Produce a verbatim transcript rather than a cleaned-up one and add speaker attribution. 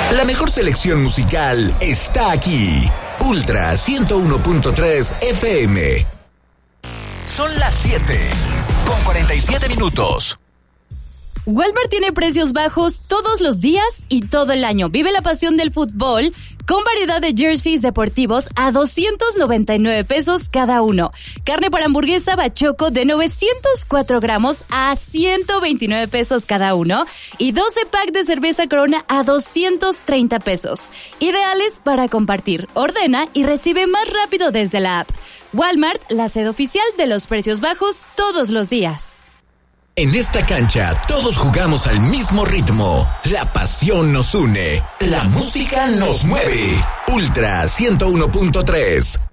Speaker 1: La mejor selección musical está aquí. Ultra ciento uno punto tres F M. Son las siete con cuarenta y siete minutos.
Speaker 2: Walmart tiene precios bajos todos los días y todo el año. Vive la pasión del fútbol con variedad de jerseys deportivos a doscientos noventa y nueve pesos cada uno. Carne para hamburguesa Bachoco de novecientos cuatro gramos a ciento veintinueve pesos cada uno. Y doce pack de cerveza Corona a doscientos treinta pesos. Ideales para compartir. Ordena y recibe más rápido desde la app. Walmart, la sede oficial de los precios bajos todos los días.
Speaker 1: En esta cancha todos jugamos al mismo ritmo. La pasión nos une. La música nos mueve. Ultra ciento uno punto tres.